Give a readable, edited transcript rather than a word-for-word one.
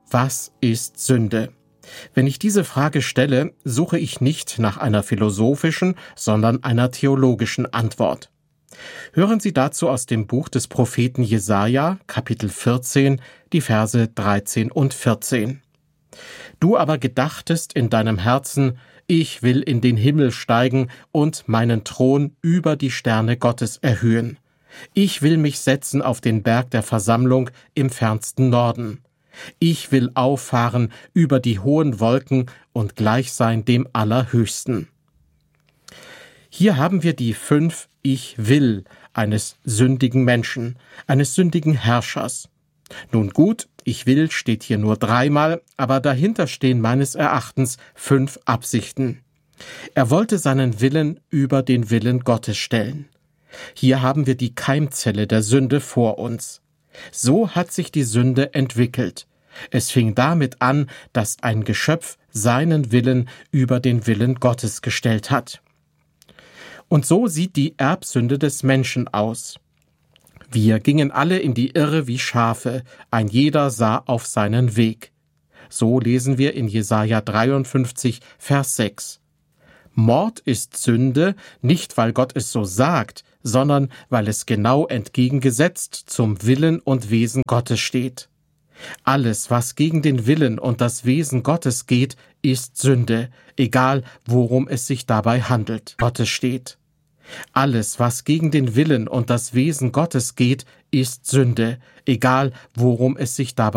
Was ist Sünde? Wenn ich diese Frage stelle, suche ich nicht nach einer philosophischen, sondern einer theologischen Antwort. Hören Sie dazu aus dem Buch des Propheten Jesaja, Kapitel 14, die Verse 13 und 14. Du aber gedachtest in deinem Herzen, ich will in den Himmel steigen und meinen Thron über die Sterne Gottes erhöhen. Ich will mich setzen auf den Berg der Versammlung im fernsten Norden. Ich will auffahren über die hohen Wolken und gleich sein dem Allerhöchsten. Hier haben wir die 5 Ich will eines sündigen Menschen, eines sündigen Herrschers. Nun gut, ich will steht hier nur 3-mal, aber dahinter stehen meines Erachtens 5 Absichten. Er wollte seinen Willen über den Willen Gottes stellen. Hier haben wir die Keimzelle der Sünde vor uns. So hat sich die Sünde entwickelt. Es fing damit an, dass ein Geschöpf seinen Willen über den Willen Gottes gestellt hat. Und so sieht die Erbsünde des Menschen aus. Wir gingen alle in die Irre wie Schafe, ein jeder sah auf seinen Weg. So lesen wir in Jesaja 53, Vers 6. Mord ist Sünde, nicht weil Gott es so sagt, sondern weil es genau entgegengesetzt zum Willen und Wesen Gottes steht. Alles, was gegen den Willen und das Wesen Gottes geht, ist Sünde, egal worum es sich dabei handelt. Gottes steht. Alles, was gegen den Willen und das Wesen Gottes geht, ist Sünde, egal worum es sich dabei